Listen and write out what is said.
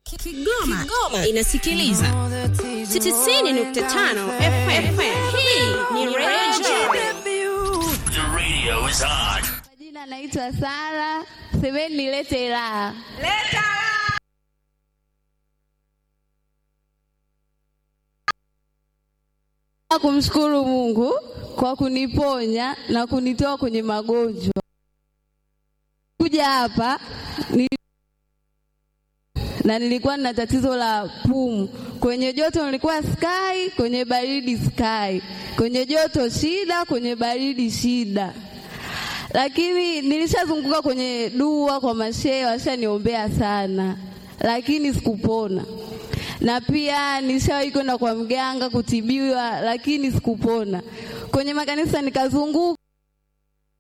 Kigoma inasikiliza 90.5 FM. Hii ni Radio. The radio is on. Jina naitwa Sara. Semeni nilete raha. Leta raha. Kumshukuru Mungu kwa kuniponya na kunitoa kwenye magonjwa. Kuja hapa na nilikuwa na tatizo la pumu. Kwenye joto nilikuwa sky, kwenye baridi sky. Kwenye joto shida, kwenye baridi shida. Lakini nilishazunguka kwenye dua kwa mashehe, washaniombea sana. Lakini sikupona. Na pia nishawahi kwenda kwa mganga kutibiwa, lakini sikupona. Kwenye makanisa nikazunguka